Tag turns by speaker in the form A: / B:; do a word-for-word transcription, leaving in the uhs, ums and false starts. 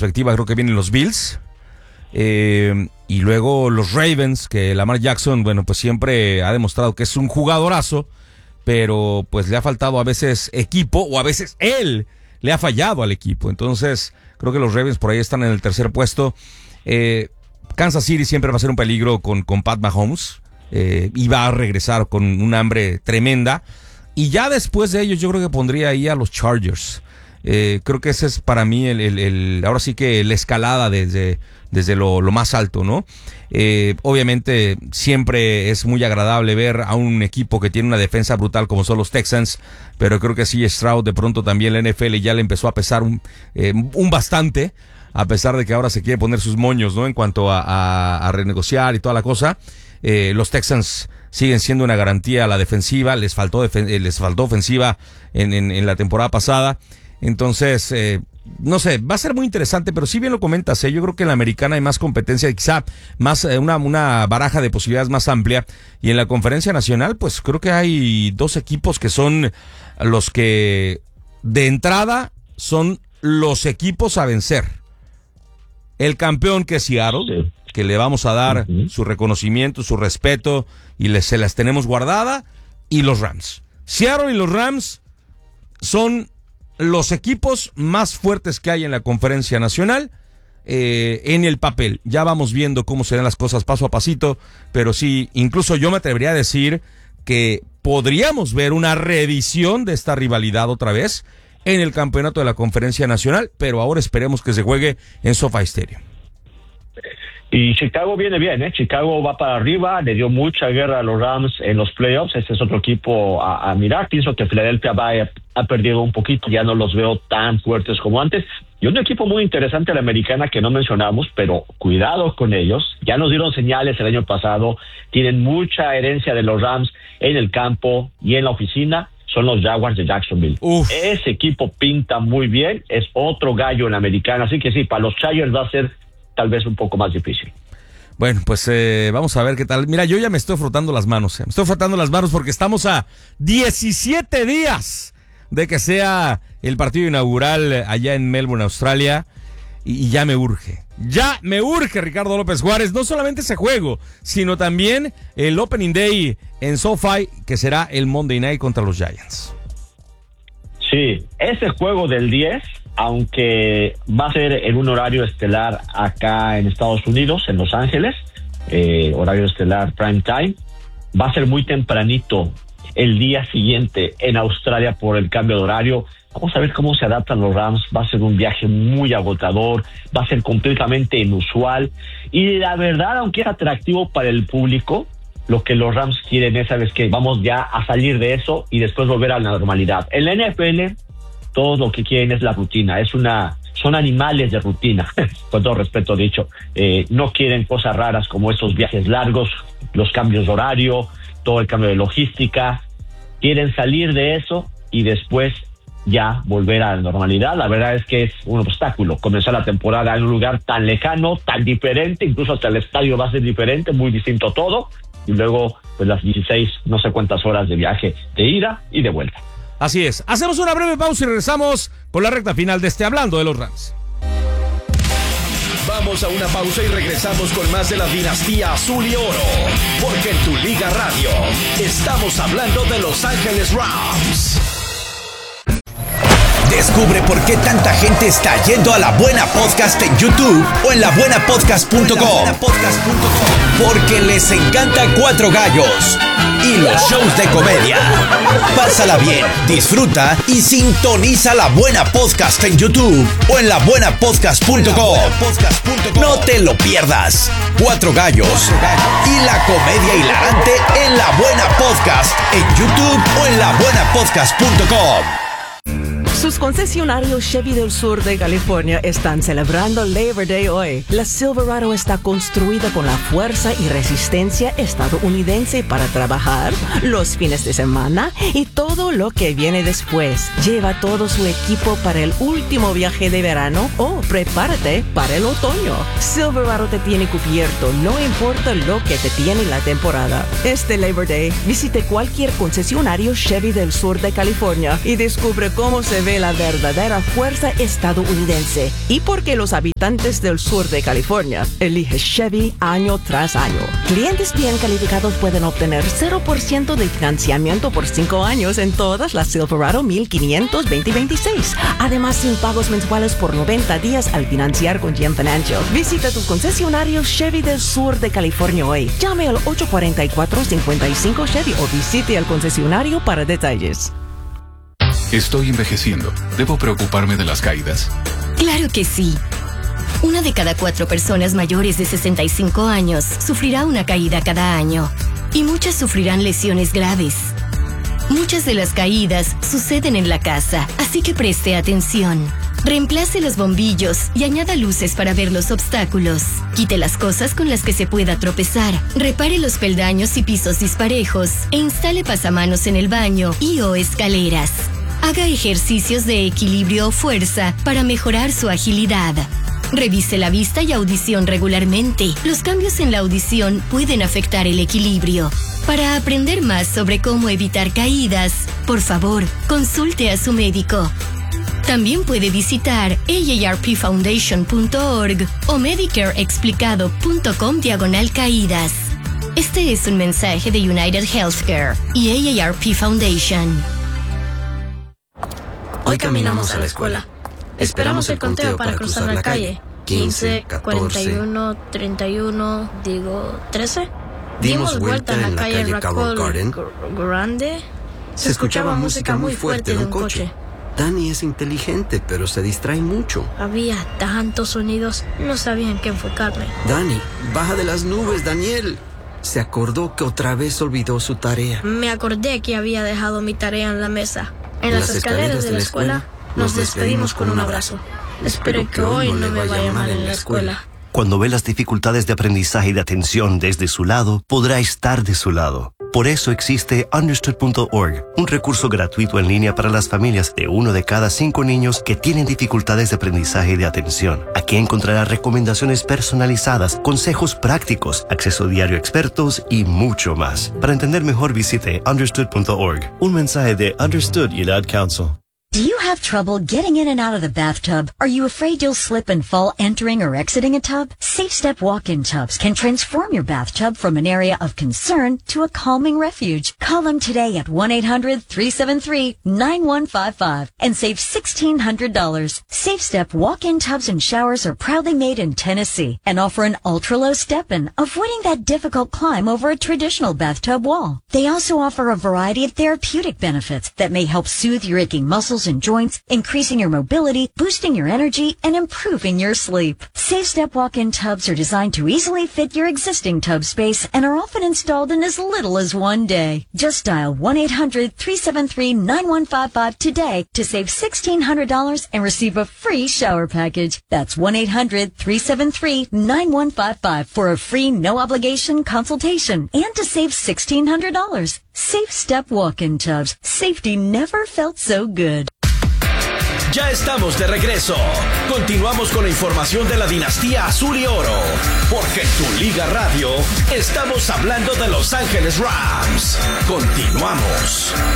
A: perspectiva creo que vienen los Bills. Eh, y luego los Ravens, que Lamar Jackson, bueno, pues siempre ha demostrado que es un jugadorazo, pero pues le ha faltado a veces equipo, o a veces él le ha fallado al equipo. Entonces, creo que los Ravens por ahí están en el tercer puesto. Eh, Kansas City siempre va a ser un peligro con, con Pat Mahomes, eh, y va a regresar con un hambre tremenda. Y ya después de ellos yo creo que pondría ahí a los Chargers. Eh, creo que ese es para mí el, el, el ahora sí que la escalada desde, desde lo, lo más alto, ¿no? Eh, obviamente siempre es muy agradable ver a un equipo que tiene una defensa brutal como son los Texans, pero creo que sí, Stroud de pronto también la N F L ya le empezó a pesar un, eh, un bastante, a pesar de que ahora se quiere poner sus moños, ¿no? En cuanto a, a, a renegociar y toda la cosa. Eh, los Texans siguen siendo una garantía a la defensiva, les faltó defen- les faltó ofensiva en, en, en la temporada pasada. Entonces, eh, no sé, va a ser muy interesante, pero si bien lo comentas, ¿eh? Yo creo que en la americana hay más competencia, quizá más eh, una, una baraja de posibilidades más amplia, y en la conferencia nacional, pues creo que hay dos equipos que son los que de entrada son los equipos a vencer. El campeón, que es Seattle, sí, que le vamos a dar uh-huh. su reconocimiento, su respeto, y les, se las tenemos guardada, y los Rams. Seattle y los Rams son los equipos más fuertes que hay en la conferencia nacional, eh, en el papel. Ya vamos viendo cómo se dan las cosas paso a pasito, pero sí, incluso yo me atrevería a decir que podríamos ver una reedición de esta rivalidad otra vez en el campeonato de la conferencia nacional, pero ahora esperemos que se juegue en SoFi Stadium.
B: Y Chicago viene bien, ¿eh? Chicago va para arriba, le dio mucha guerra a los Rams en los playoffs. Este es otro equipo a, a mirar. Pienso que Filadelfia va, ha perdido un poquito, ya no los veo tan fuertes como antes. Y un equipo muy interesante, la americana, que no mencionamos, pero cuidado con ellos. Ya nos dieron señales el año pasado, tienen mucha herencia de los Rams en el campo y en la oficina. Son los Jaguars de Jacksonville. Uf. Ese equipo pinta muy bien, es otro gallo en la americana, así que sí, para los Chargers va a ser tal vez un poco más difícil.
A: Bueno, pues eh, vamos a ver qué tal. Mira, yo ya me estoy frotando las manos, eh. me estoy frotando las manos porque estamos a diecisiete días de que sea el partido inaugural allá en Melbourne, Australia, y, y ya me urge. Ya me urge, Ricardo López Juárez, no solamente ese juego, sino también el Opening Day en SoFi, que será el Monday Night contra los Giants.
B: Sí, ese juego del diez, aunque va a ser en un horario estelar acá en Estados Unidos, en Los Ángeles, eh, horario estelar prime time, va a ser muy tempranito el día siguiente en Australia por el cambio de horario. Vamos a ver cómo se adaptan los Rams. Va a ser un viaje muy agotador, va a ser completamente inusual, y la verdad, aunque es atractivo para el público, lo que los Rams quieren es, ¿sabes qué? Vamos ya a salir de eso y después volver a la normalidad. En la N F L, todo lo que quieren es la rutina, es una, son animales de rutina, con todo respeto dicho. Eh, no quieren cosas raras como estos viajes largos, los cambios de horario, todo el cambio de logística. Quieren salir de eso y después ya volver a la normalidad. La verdad es que es un obstáculo comenzar la temporada en un lugar tan lejano, tan diferente, incluso hasta el estadio va a ser diferente, muy distinto todo, y luego pues las dieciséis, no sé cuántas horas de viaje de ida y de vuelta.
A: Así es. Hacemos una breve pausa y regresamos con la recta final de este Hablando de los Rams.
C: Vamos a una pausa y regresamos con más de la dinastía azul y oro, porque en Tu Liga Radio estamos hablando de Los Ángeles Rams. Descubre por qué tanta gente está yendo a La Buena Podcast en YouTube o en la buena podcast punto com. Porque les encanta Cuatro Gallos y los shows de comedia. Pásala bien, disfruta y sintoniza La Buena Podcast en YouTube o en la buena podcast punto com. No te lo pierdas. Cuatro Gallos y la comedia hilarante en La Buena Podcast en YouTube o en la buena podcast punto com.
D: Sus concesionarios Chevy del sur de California están celebrando Labor Day hoy. La Silverado está construida con la fuerza y resistencia estadounidense para trabajar los fines de semana y todo lo que viene después. Lleva todo su equipo para el último viaje de verano o prepárate para el otoño. Silverado te tiene cubierto, no importa lo que te tiene la temporada. Este Labor Day, visite cualquier concesionario Chevy del sur de California y descubre cómo se ve Vive la verdadera fuerza estadounidense. Y porque los habitantes del sur de California eligen Chevy año tras año. Clientes bien calificados pueden obtener cero por ciento de financiamiento por cinco años en todas las Silverado mil quinientos veinte veintiséis. Además, sin pagos mensuales por noventa días al financiar con G M Financial. Visita tu concesionario Chevy del sur de California hoy. Llame al ocho cuatro cuatro, cinco cinco Chevy o visite el concesionario para detalles.
E: Estoy envejeciendo. ¿Debo preocuparme de las caídas?
F: Claro que sí. Una de cada cuatro personas mayores de sesenta y cinco años sufrirá una caída cada año. Y muchas sufrirán lesiones graves. Muchas de las caídas suceden en la casa, así que preste atención. Reemplace los bombillos y añada luces para ver los obstáculos. Quite las cosas con las que se pueda tropezar. Repare los peldaños y pisos disparejos e instale pasamanos en el baño y o escaleras. Haga ejercicios de equilibrio o fuerza para mejorar su agilidad. Revise la vista y audición regularmente. Los cambios en la audición pueden afectar el equilibrio. Para aprender más sobre cómo evitar caídas, por favor, consulte a su médico. También puede visitar A A R P foundation punto org o medicareexplicado punto com diagonal caídas. Este es un mensaje de United Healthcare y A A R P Foundation.
G: Hoy caminamos a la escuela. Esperamos el conteo para cruzar la calle. quince, cuarenta y uno, treinta y uno, digo, trece. Dimos vuelta en la calle Raccoon Garden. Grande.
H: Se escuchaba música muy fuerte de un coche. Danny es inteligente, pero se distrae mucho.
G: Había tantos sonidos, no sabía en qué enfocarme.
H: Danny, baja de las nubes, Daniel. Se acordó que otra vez olvidó su tarea.
G: Me acordé que había dejado mi tarea en la mesa. En, en las, las escaleras, escaleras de la escuela, escuela nos despedimos con un abrazo. Espero que hoy no me vaya mal en la escuela.
I: Cuando ve las dificultades de aprendizaje y de atención desde su lado, podrá estar de su lado. Por eso existe understood punto org, un recurso gratuito en línea para las familias de uno de cada cinco niños que tienen dificultades de aprendizaje y de atención. Aquí encontrará recomendaciones personalizadas, consejos prácticos, acceso diario a expertos y mucho más. Para entender mejor, visite understood punto org. Un mensaje de Understood y Ad Council.
J: Do you have trouble getting in and out of the bathtub? Are you afraid you'll slip and fall entering or exiting a tub? SafeStep walk-in tubs can transform your bathtub from an area of concern to a calming refuge. Call them today at one eight hundred, three seven three, nine one five five and save sixteen hundred dollars. SafeStep walk-in tubs and showers are proudly made in Tennessee and offer an ultra-low step-in, avoiding that difficult climb over a traditional bathtub wall. They also offer a variety of therapeutic benefits that may help soothe your aching muscles and joints, increasing your mobility, boosting your energy, and improving your sleep. SafeStep walk-in tubs are designed to easily fit your existing tub space and are often installed in as little as one day. Just dial one eight hundred, three seven three, nine one five five today to save sixteen hundred dollars and receive a free shower package. That's one eight hundred, three seven three, nine one five five for a free no-obligation consultation and to save sixteen hundred dollars. SafeStep walk-in tubs. Safety never felt so good.
C: Ya estamos de regreso. Continuamos con la información de la dinastía Azul y Oro. Porque en Tu Liga Radio estamos hablando de Los Ángeles Rams. Continuamos.